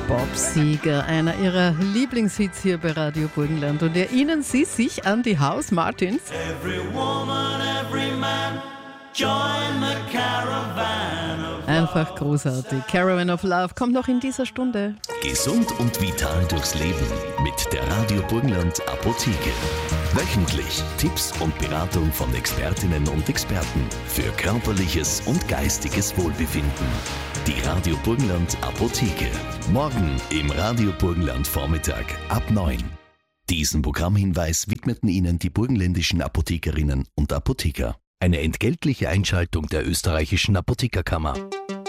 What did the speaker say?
Bob Seger, einer ihrer Lieblingshits hier bei Radio Burgenland. Und erinnern Sie sich an die House Martins? Every woman, every man, join the caravan of Einfach großartig. Caravan of Love kommt noch in dieser Stunde. Gesund und vital durchs Leben mit der Radio Burgenland Apotheke. Wöchentlich Tipps und Beratung von Expertinnen und Experten für körperliches und geistiges Wohlbefinden. Die Radio Burgenland Apotheke. Morgen im Radio Burgenland Vormittag ab 9. Diesen Programmhinweis widmeten Ihnen die burgenländischen Apothekerinnen und Apotheker. Eine entgeltliche Einschaltung der österreichischen Apothekerkammer.